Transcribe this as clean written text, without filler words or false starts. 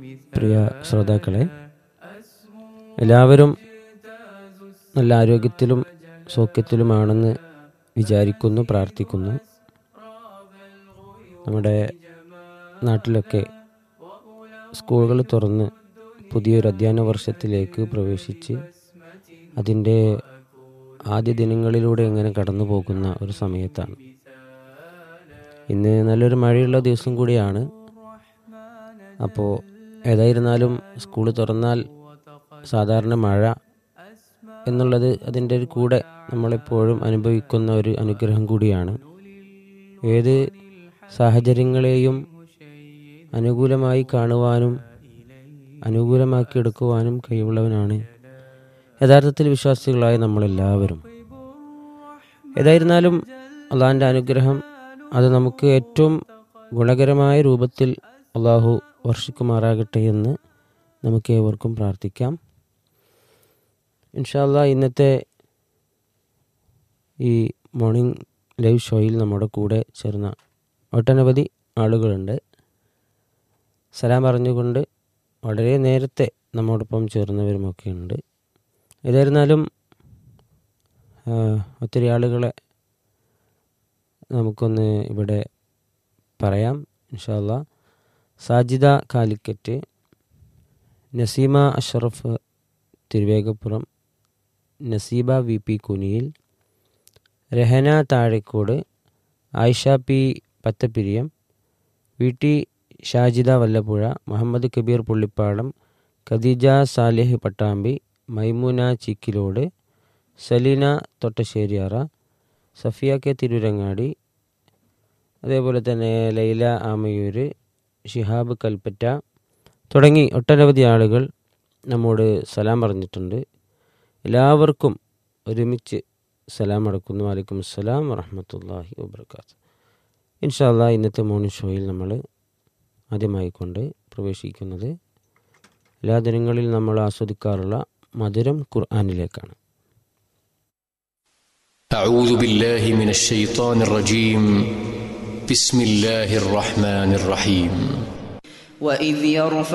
പ്രിയ ശ്രോതാക്കളെ, എല്ലാവരും നല്ല ആരോഗ്യത്തിലും സൗഖ്യത്തിലുമാണെന്ന് വിചാരിക്കുന്നു, പ്രാർത്ഥിക്കുന്നു. നമ്മുടെ നാട്ടിലൊക്കെ സ്കൂളുകൾ തുറന്ന് പുതിയൊരു അധ്യയന വർഷത്തിലേക്ക് പ്രവേശിച്ച് അതിൻ്റെ ആദ്യ ദിനങ്ങളിലൂടെ എങ്ങനെ കടന്നു പോകുന്ന ഒരു സമയത്താണ്. ഇന്ന് നല്ലൊരു മഴയുള്ള ദിവസം കൂടിയാണ്. അപ്പോൾ ഏതായിരുന്നാലും സ്കൂൾ തുറന്നാൽ സാധാരണ മഴ എന്നുള്ളത് അതിൻ്റെ ഒരു കൂടെ നമ്മളെപ്പോഴും അനുഭവിക്കുന്ന ഒരു അനുഗ്രഹം കൂടിയാണ്. ഏത് സാഹചര്യങ്ങളെയും അനുകൂലമായി കാണുവാനും അനുകൂലമാക്കിയെടുക്കുവാനും കഴിവുള്ളവനാണ് യഥാർത്ഥത്തിൽ വിശ്വാസികളായ നമ്മളെല്ലാവരും. ഏതായിരുന്നാലും അള്ളാഹിൻ്റെ അനുഗ്രഹം അത് നമുക്ക് ഏറ്റവും ഗുണകരമായ രൂപത്തിൽ അള്ളാഹു വർഷിക്കുമാറാകട്ടെ എന്ന് നമുക്ക് ഏവർക്കും പ്രാർത്ഥിക്കാം. ഇൻഷാ അല്ലാഹ് ഇന്നത്തെ ഈ മോർണിംഗ് ലൈവ് ഷോയിൽ നമ്മുടെ കൂടെ ചേർന്ന ഒട്ടനവധി ആളുകളുണ്ട്. സലാം പറഞ്ഞുകൊണ്ട് വളരെ നേരത്തെ നമ്മോടൊപ്പം ചേർന്നവരുമൊക്കെ ഉണ്ട്. ഏതായിരുന്നാലും ഒത്തിരി ആളുകളെ നമുക്കൊന്ന് ഇവിടെ പറയാം. ഇൻഷാ അല്ലാഹ് Sajida Calicut, Naseema Ashraf Thiruvegappuram, Naseeba V P Kuniyil, Rahana Thazhekode, Ayisha P Pathappiriyam, V T Shajida Vallappuzha, Muhammad Kabir Pullippadam, Khadija Salih Pattambi, Maimuna Chikkilode, Saleena തൊട്ടശ്ശേരിയാറ, Safiya K Tirurangadi, അതേപോലെ തന്നെ ലൈല ആമയൂര്, ഷിഹാബ് കൽപ്പറ്റ തുടങ്ങി ഒട്ടനവധി ആളുകൾ നമ്മോട് സലാം പറഞ്ഞിട്ടുണ്ട്. എല്ലാവർക്കും ഒരുമിച്ച് സലാം അടക്കുന്നു. വലൈക്കും അസ്സലാം വറഹ്മത്തുള്ളാഹി വബറകാതുഹു. ഇൻഷാ അല്ലാഹ് ഇന്നത്തെ മോർണിംഗ് ഷോയിൽ നമ്മൾ ആദ്യമായിക്കൊണ്ട് പ്രവേശിക്കുന്നത് എല്ലാ ദിനങ്ങളിൽ നമ്മൾ ആസ്വദിക്കാറുള്ള മധുരം ഖുർആനിലേക്കാണ്. أعوذ بالله من الشيطان الرجيم بسم الله الرحمن الرحيم. وإذ يرفع